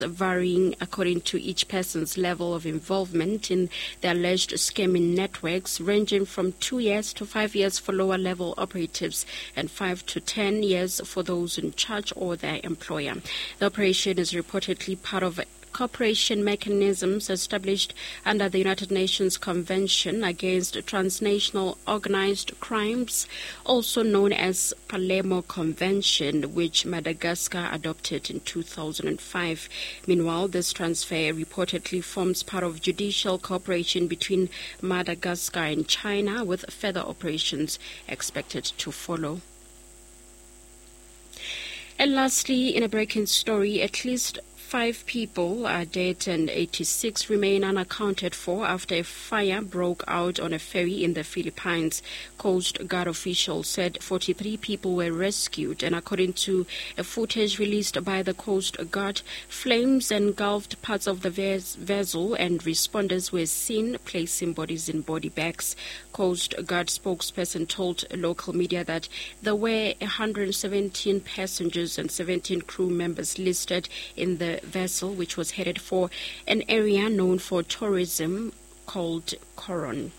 varying according to each person's level of involvement in the alleged scamming networks, ranging from 2 years to 5 years for lower-level operatives and 5 to 10 years for those in charge or their employer. The operation is reportedly part of cooperation mechanisms established under the United Nations Convention Against Transnational Organized Crimes, also known as Palermo Convention, which Madagascar adopted in 2005. Meanwhile, this transfer reportedly forms part of judicial cooperation between Madagascar and China, with further operations expected to follow. And lastly, in a breaking story, at least 5 people are dead and 86 remain unaccounted for after a fire broke out on a ferry in the Philippines. Coast Guard officials said 43 people were rescued, and according to a footage released by the Coast Guard, flames engulfed parts of the vessel and responders were seen placing bodies in body bags. Coast Guard spokesperson told local media that there were 117 passengers and 17 crew members listed in the vessel, which was headed for an area known for tourism called Coron.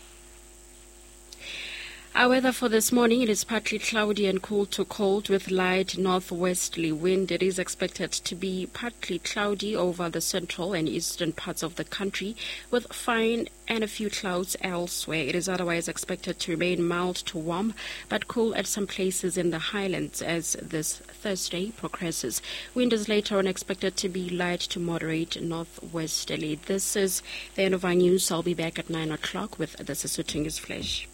Our weather for this morning, it is partly cloudy and cool to cold with light northwesterly wind. It is expected to be partly cloudy over the central and eastern parts of the country with fine and a few clouds elsewhere. It is otherwise expected to remain mild to warm but cool at some places in the highlands as this Thursday progresses. Wind is later on expected to be light to moderate northwesterly. This is the end of our news. I'll be back at 9 o'clock with the Sesotho News Flash.